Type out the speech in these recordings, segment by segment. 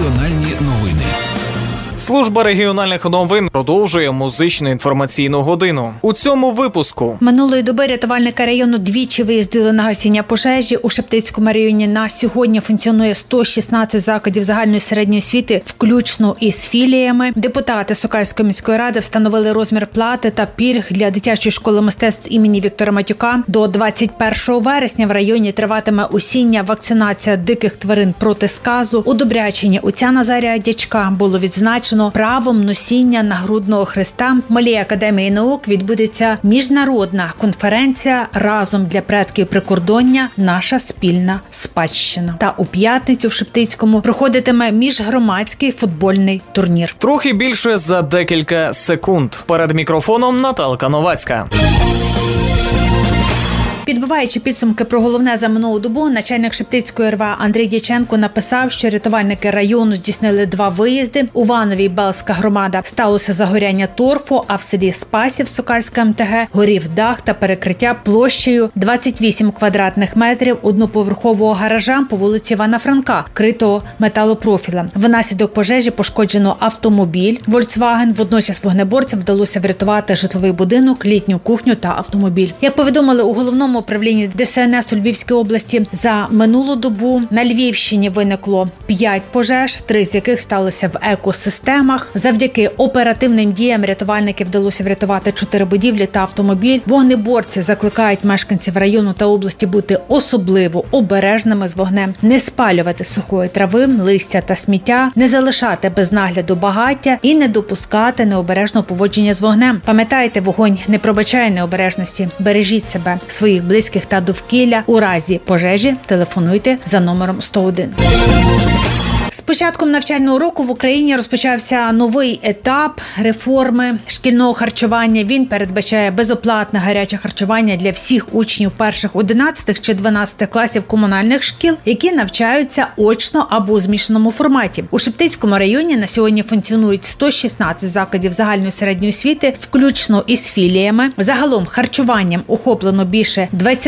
Регіональні новини. Служба регіональних новин продовжує музичну інформаційну годину. У цьому випуску. Минулої доби рятувальники району двічі виїздили на гасіння пожежі. У Шептицькому районі на сьогодні функціонує 116 закладів загальної середньої освіти, включно із філіями. Депутати Сокальської міської ради встановили розмір плати та пільг для дитячої школи мистецтв імені Віктора Матюка. До 21 вересня в районі триватиме осіння вакцинація диких тварин проти сказу. У Добрячині отця Назарія Дячка було відзначено правом носіння нагрудного хреста. В Малій академії наук відбудеться міжнародна конференція «Разом для предків прикордоння. Наша спільна спадщина». Та у п'ятницю в Шептицькому проходитиме міжгромадський футбольний турнір. Трохи більше за декілька секунд. Перед мікрофоном Наталка Новацька. Підбиваючи підсумки про головне за минулу добу, начальник Шептицької РВА Андрій Дяченко написав, що рятувальники району здійснили 2 виїзди. У Вановій Белська громада сталося загоряння торфу, а в селі Спасів Сокальська МТГ горів дах та перекриття площею 28 квадратних метрів одноповерхового гаража по вулиці Івана Франка, критого металопрофілем. Внаслідок пожежі пошкоджено автомобіль Volkswagen. Водночас вогнеборцям вдалося врятувати житловий будинок, літню кухню та автомобіль. Як повідомили у головному управлінні ДСНС у Львівській області, за минулу добу на Львівщині виникло 5 пожеж, 3 з яких сталися в екосистемах. Завдяки оперативним діям рятувальників вдалося врятувати 4 будівлі та автомобіль. Вогнеборці закликають мешканців району та області бути особливо обережними з вогнем, не спалювати сухої трави, листя та сміття, не залишати без нагляду багаття і не допускати необережного поводження з вогнем. Пам'ятайте, вогонь не пробачає необережності. Бережіть себе, своїх близьких та довкілля. У разі пожежі телефонуйте за номером 101. З початком навчального року в Україні розпочався новий етап реформи шкільного харчування. Він передбачає безоплатне гаряче харчування для всіх учнів перших 11 чи 12 класів комунальних шкіл, які навчаються очно або у змішаному форматі. У Шептицькому районі на сьогодні функціонують 116 закладів загальної середньої освіти, включно із філіями. Загалом харчуванням охоплено більше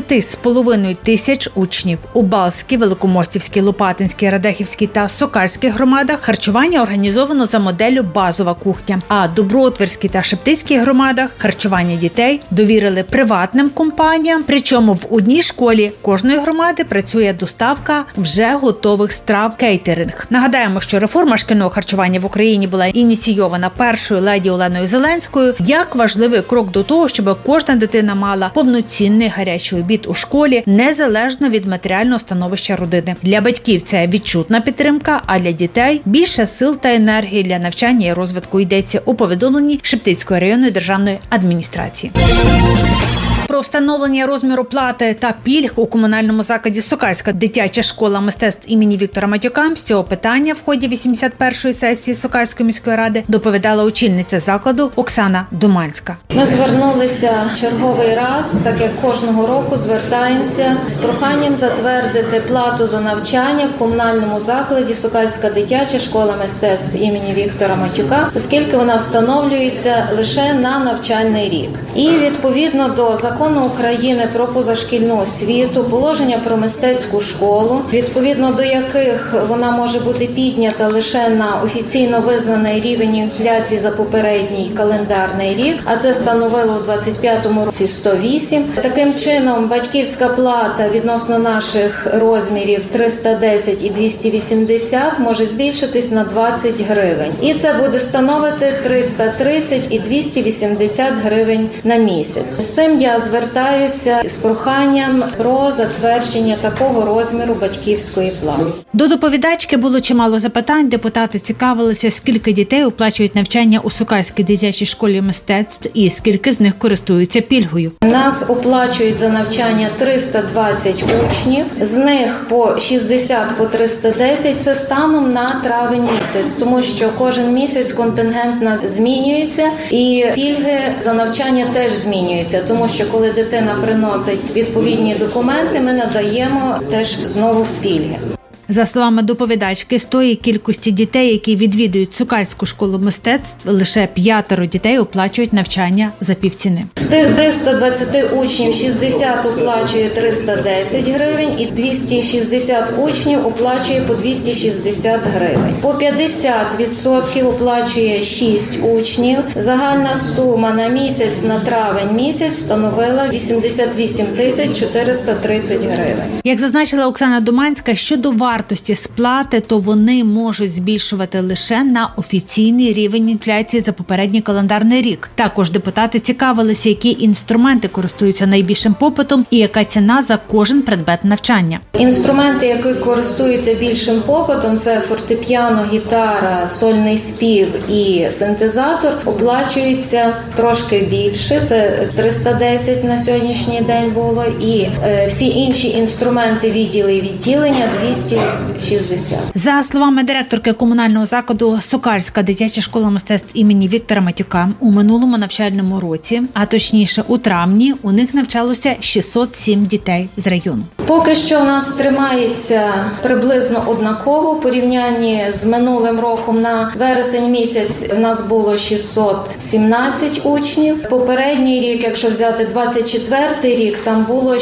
20,5 тисяч учнів. У Балській, Великомостівській, Лопатинській, Радехівській та Сокальських громадах харчування організовано за моделлю базова кухня, а Доброотвірській та Шептицькій громадах харчування дітей довірили приватним компаніям, причому в одній школі кожної громади працює доставка вже готових страв кейтеринг. Нагадаємо, що реформа шкільного харчування в Україні була ініційована першою леді Оленою Зеленською як важливий крок до того, щоб кожна дитина мала повноцінний гарячий обід у школі, незалежно від матеріального становища родини. Для батьків це відчутна підтримка, а для дітей більше сил та енергії для навчання і розвитку, йдеться у повідомленні Шептицької районної державної адміністрації. Про встановлення розміру плати та пільг у комунальному закладі Сокальська дитяча школа мистецтв імені Віктора Матюка з цього питання в ході 81-ї сесії Сокальської міської ради доповідала очільниця закладу Оксана Думанська. Ми звернулися черговий раз, так як кожного року звертаємося з проханням затвердити плату за навчання в комунальному закладі Сокальська дитяча школа мистецтв імені Віктора Матюка, оскільки вона встановлюється лише на навчальний рік. І відповідно до Закону України про позашкільну освіту, положення про мистецьку школу, відповідно до яких вона може бути піднята лише на офіційно визнаний рівень інфляції за попередній календарний рік, а це становило у 25-му році 108. Таким чином, батьківська плата відносно наших розмірів 310 і 280 може збільшитись на 20 гривень. І це буде становити 330 і 280 гривень на місяць. З цим я звертаюся з проханням про затвердження такого розміру батьківської плати. До доповідачки було чимало запитань. Депутати цікавилися, скільки дітей оплачують навчання у Сокальській дитячій школі мистецтв і скільки з них користуються пільгою. Нас оплачують за навчання 320 учнів, з них по 60, по 310 – це станом на травень місяць, тому що кожен місяць контингент нас змінюється і пільги за навчання теж змінюються, тому що коли дитина приносить відповідні документи, ми надаємо теж знову пільги. За словами доповідачки, з тої кількості дітей, які відвідують Сокальську школу мистецтв, лише 5 дітей оплачують навчання за півціни. З тих 320 учнів 60 оплачує 310 гривень і 260 учнів оплачує по 260 гривень. По 50% оплачує 6 учнів. Загальна сума на місяць, на травень місяць становила 88 430 гривень. Як зазначила Оксана Думанська, щодо вартості сплати, то вони можуть збільшувати лише на офіційний рівень інфляції за попередній календарний рік. Також депутати цікавилися, які інструменти користуються найбільшим попитом і яка ціна за кожен предмет навчання. Інструменти, які користуються більшим попитом, це фортепіано, гітара, сольний спів і синтезатор, оплачуються трошки більше, це 310 на сьогоднішній день було, і всі інші інструменти відділи і відділення 260. За словами директорки комунального закладу Сокальська дитяча школа мистецтв імені Віктора Матюка, у минулому навчальному році, а точніше у травні, у них навчалося 607 дітей з району. Поки що у нас тримається приблизно однаково. У порівнянні з минулим роком на вересень місяць у нас було 617 учнів. Попередній рік, якщо взяти 24-й рік, там було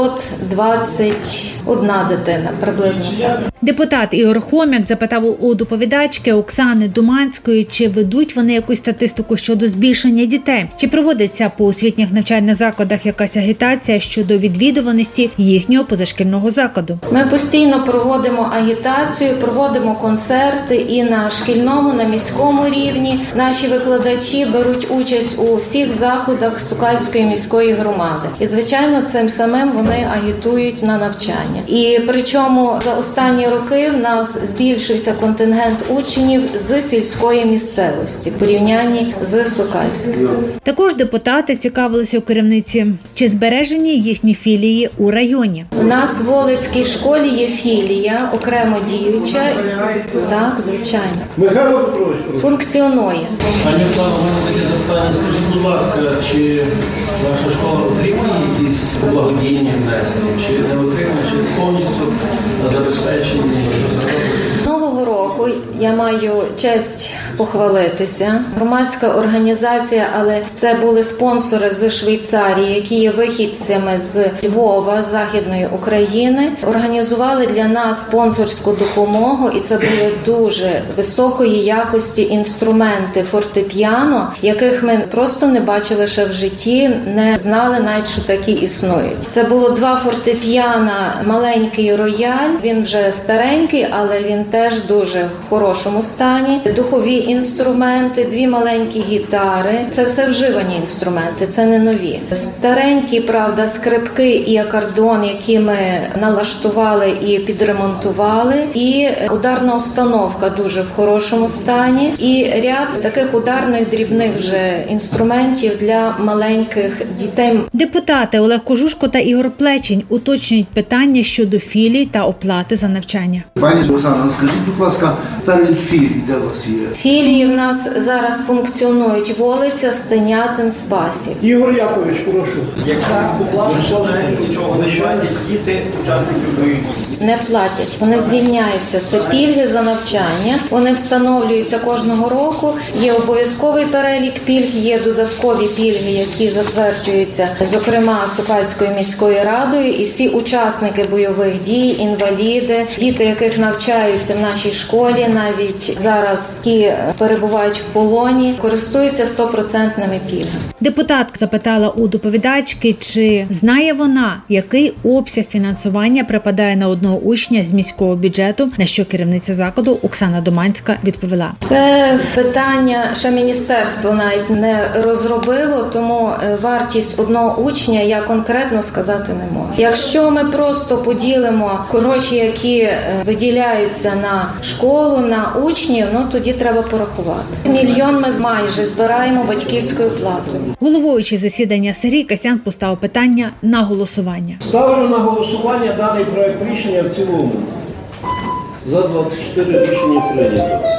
621 дитина, приблизно так. Депутат Ігор Хом'як запитав у доповідачки Оксани Думанської, чи ведуть вони якусь статистику щодо збільшення дітей, чи проводиться по освітніх навчальних закладах якась агітація щодо відвідуваності їхнього позашкільного закладу. Ми постійно проводимо агітацію, проводимо концерти і на шкільному, на міському рівні. Наші викладачі беруть участь у всіх заходах Сокальської міської громади. І, звичайно, цим самим вони агітують на навчання. І причому за останні роки в нас збільшився контингент учнів з сільської місцевості в порівнянні з Сокальською. Також депутати цікавилися у керівниці, чи збережені їхні філії у районі. У нас в Волицькій школі є філія, окремо діюча. Так, звичайно. Михайло Петрович. Функціонує. Пані Оксано, у мене таке запитання. Скажіть, будь ласка, чи ваша школа отримує якісь благодійні внесення, чи не отримує, чи повністю забезпечені, що зробити? Минулого року я маю честь похвалитися. Громадська організація, але це були спонсори з Швейцарії, які є вихідцями з Львова, з Західної України, організували для нас спонсорську допомогу, і це були дуже високої якості інструменти фортепіано, яких ми просто не бачили ще в житті, не знали навіть, що такі існують. Це було 2 фортепіано, маленький рояль, він вже старенький, але він теж дуже в хорошому стані. Духові інструменти, 2 маленькі гітари. Це все вживані інструменти, це не нові. Старенькі, правда, скрипки і акордеон, які ми налаштували і підремонтували. І ударна установка дуже в хорошому стані. І ряд таких ударних дрібних вже інструментів для маленьких дітей. Депутати Олег Кожушко та Ігор Плечень уточнюють питання щодо філій та оплати за навчання. Пані Оксано, скажіть, будь ласка, перелік філій, де у вас є? Філії в нас зараз функціонують Волиця, Стенятин, Спасів. Ігор Якович, прошу. Яка оплата нічого не платять діти учасників бойових дій? Не платять, вони звільняються. Це пільги за навчання. Вони встановлюються кожного року. Є обов'язковий перелік пільг, є додаткові пільги, які затверджуються, зокрема, Сокальською міською радою. І всі учасники бойових дій, інваліди, діти, яких навчаються в нашій школі, навіть зараз, які перебувають в полоні, користуються 100% пільгами. Депутатка запитала у доповідачки, чи знає вона, який обсяг фінансування припадає на одного учня з міського бюджету, на що керівниця закладу Оксана Думанська відповіла. Це питання ще міністерство навіть не розробило, тому вартість одного учня я конкретно сказати не можу. Якщо ми просто поділимо гроші, які виділяються на школу, на учнів, тоді треба порахувати. 1 мільйон ми майже збираємо батьківською платою. Головуючий засідання Сергій Касян поставив питання на голосування. Ставлю на голосування даний проект рішення в цілому. За 24 рішення прийнято.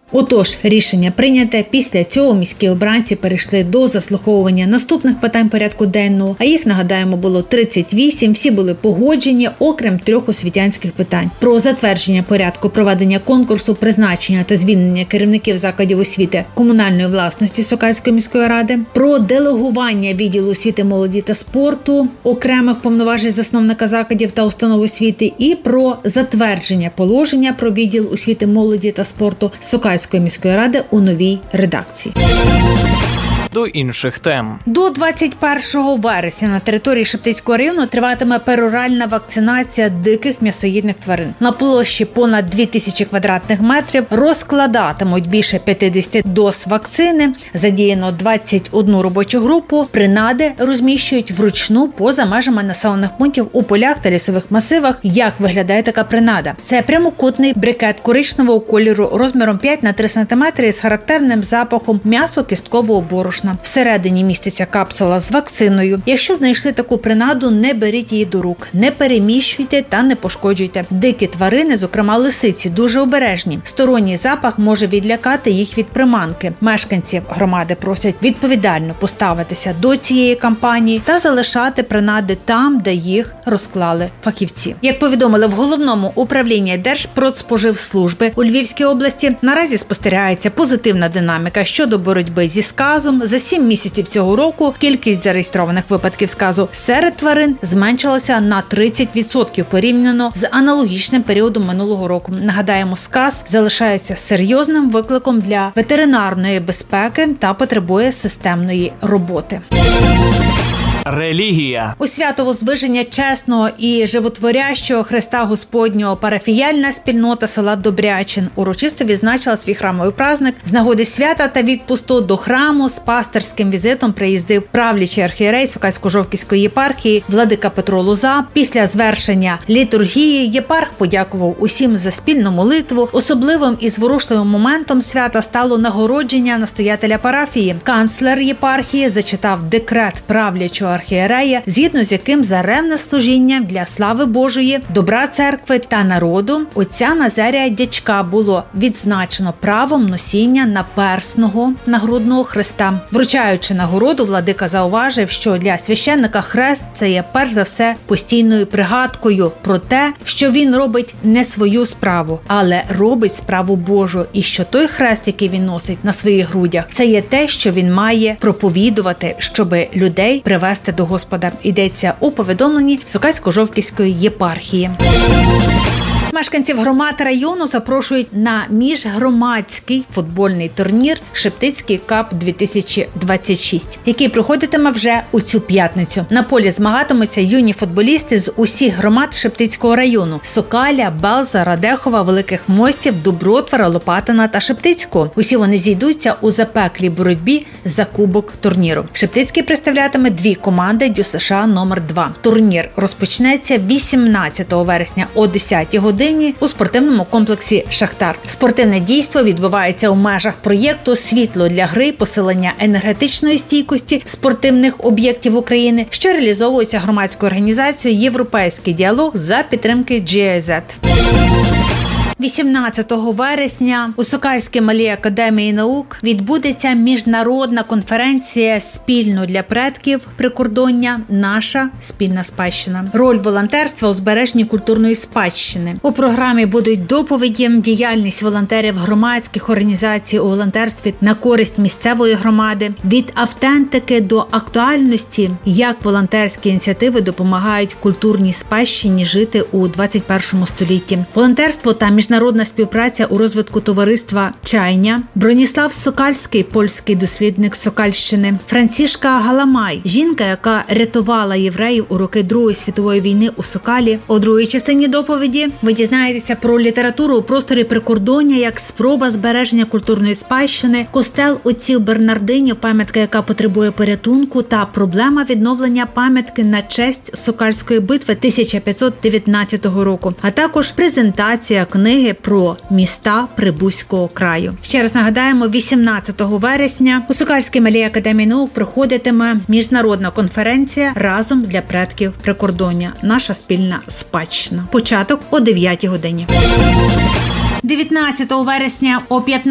Отож, рішення прийняте. Після цього міські обранці перейшли до заслуховування наступних питань порядку денного, а їх, нагадаємо, було 38, всі були погоджені, окрім 3 освітянських питань. Про затвердження порядку проведення конкурсу, призначення та звільнення керівників закладів освіти комунальної власності Сокальської міської ради, про делегування відділу освіти, молоді та спорту окремих повноважень засновника закладів та установ освіти і про затвердження положення про відділ освіти, молоді та спорту Сокальської міської ради у новій редакції. До інших тем. До 21 вересня на території Шептицького району триватиме пероральна вакцинація диких м'ясоїдних тварин. На площі понад 2000 квадратних метрів розкладатимуть більше 50 доз вакцини. Задіяно 21 робочу групу. Принади розміщують вручну поза межами населених пунктів у полях та лісових масивах. Як виглядає така принада? Це прямокутний брикет коричневого кольору розміром 5 на 3 см із характерним запахом м'ясо-кісткового борошна. Всередині міститься капсула з вакциною. Якщо знайшли таку принаду, не беріть її до рук, не переміщуйте та не пошкоджуйте. Дикі тварини, зокрема лисиці, дуже обережні. Сторонній запах може відлякати їх від приманки. Мешканців громади просять відповідально поставитися до цієї кампанії та залишати принади там, де їх розклали фахівці. Як повідомили в Головному управлінні Держпродспоживслужби у Львівській області, наразі спостерігається позитивна динаміка щодо боротьби зі сказом. За 7 місяців цього року кількість зареєстрованих випадків сказу серед тварин зменшилася на 30% порівняно з аналогічним періодом минулого року. Нагадаємо, сказ залишається серйозним викликом для ветеринарної безпеки та потребує системної роботи. Релігія. У свято Возвиження чесного і животворящого Христа Господнього парафіяльна спільнота села Добрячин урочисто відзначила свій храмовий праздник. З нагоди свята та відпусту до храму з пастирським візитом приїздив правлячий архієрей Сокальсько-Жовківської єпархії владика Петро Лоза. Після звершення літургії єпарх подякував усім за спільну молитву. Особливим і зворушливим моментом свята стало нагородження настоятеля парафії. Канцлер єпархії зачитав декрет правлячого архієрея, згідно з яким за ревне служіння для слави Божої, добра церкви та народу отця Назарія Дячка було відзначено правом носіння наперсного нагрудного хреста. Вручаючи нагороду, владика зауважив, що для священника хрест – це є перш за все постійною пригадкою про те, що він робить не свою справу, але робить справу Божу, і що той хрест, який він носить на своїх грудях, це є те, що він має проповідувати, щоби людей привести до Господа. Йдеться у повідомленні Сокальсько-Жовківської єпархії. Мешканців громад району запрошують на міжгромадський футбольний турнір «Шептицький КАП-2026», який проходитиме вже у цю п'ятницю. На полі змагатимуться юні футболісти з усіх громад Шептицького району – Сокаля, Белза, Радехова, Великих Мостів, Дубротвара, Лопатина та Шептицького. Усі вони зійдуться у запеклій боротьбі за кубок турніру. Шептицький представлятиме 2 команди ДЮСШ номер 2. Турнір розпочнеться 18 вересня о 10 годині у спортивному комплексі «Шахтар». Спортивне дійство відбувається у межах проєкту «Світло для гри. Посилення енергетичної стійкості спортивних об'єктів України», що реалізовується громадською організацією «Європейський діалог» за підтримки GIZ. 18 вересня у Сокальській малій академії наук відбудеться міжнародна конференція «Спільно для предків прикордоння. Наша спільна спадщина. Роль волонтерства у збереженні культурної спадщини». У програмі будуть доповіді, діяльність волонтерів громадських організацій у волонтерстві на користь місцевої громади, від автентики до актуальності, як волонтерські ініціативи допомагають культурній спадщині жити у 21 столітті. Волонтерство та міжнародна співпраця у розвитку товариства «Чайня», Броніслав Сокальський, польський дослідник Сокальщини, Францішка Галамай, жінка, яка рятувала євреїв у роки Другої світової війни у Сокалі. У другій частині доповіді ви дізнаєтеся про літературу у просторі прикордоння як спроба збереження культурної спадщини, костел отців Бернардинів, пам'ятка, яка потребує порятунку, та проблема відновлення пам'ятки на честь Сокальської битви 1519 року, а також презентація книги про міста Прибузького краю. Ще раз нагадаємо, 18 вересня у Сокальській малій академії наук проходитиме міжнародна конференція «Разом для предків прикордоння. Наша спільна спадщина». Початок о 9 годині. 19 вересня о 15